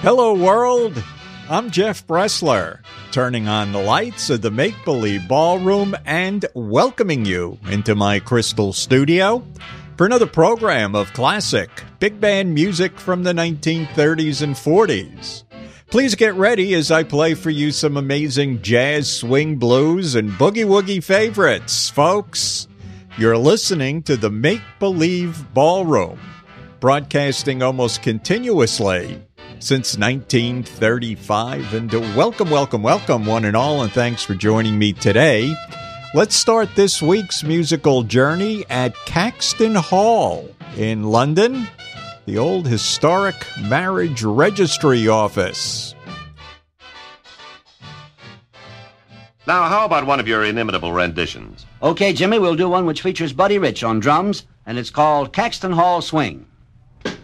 Hello, world. I'm Jeff Bressler, turning on the lights of the Make Believe Ballroom and welcoming you into my crystal studio for another program of classic big band music from the 1930s and 40s. Please get ready as I play for you some amazing jazz, swing, blues, and boogie-woogie favorites, folks. You're listening to the Make Believe Ballroom, broadcasting almost continuously since 1935. And welcome, one and all, and thanks for joining me today. Let's start this week's musical journey at Caxton Hall in London, the old historic marriage registry office. Now, how about one of your inimitable renditions? Okay, Jimmy, we'll do one which features Buddy Rich on drums, and it's called Caxton Hall Swing.